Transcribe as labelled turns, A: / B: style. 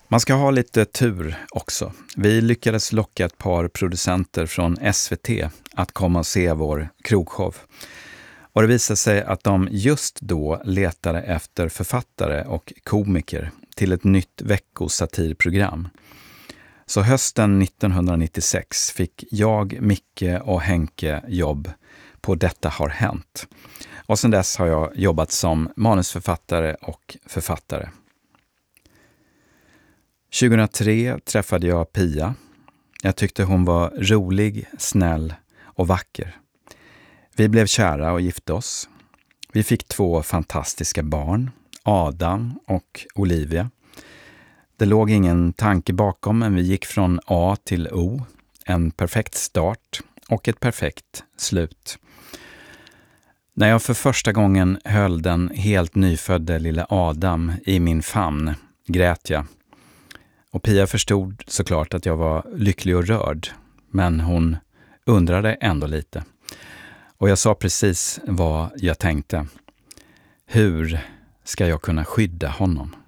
A: Man ska ha lite tur också. Vi lyckades locka ett par producenter från SVT att komma och se vår krogshow. Och det visade sig att de just då letade efter författare och komiker till ett nytt veckosatirprogram. Så hösten 1996 fick jag, Micke och Henke jobb på Detta har hänt. Och sedan dess har jag jobbat som manusförfattare och författare. 2003 träffade jag Pia. Jag tyckte hon var rolig, snäll och vacker. Vi blev kära och gifte oss. Vi fick 2 fantastiska barn, Adam och Olivia. Det låg ingen tanke bakom, men vi gick från A till O. En perfekt start och ett perfekt slut. När jag för första gången höll den helt nyfödde lilla Adam i min famn grät jag. Och Pia förstod såklart att jag var lycklig och rörd, men hon undrade ändå lite. Och jag sa precis vad jag tänkte. Hur ska jag kunna skydda honom?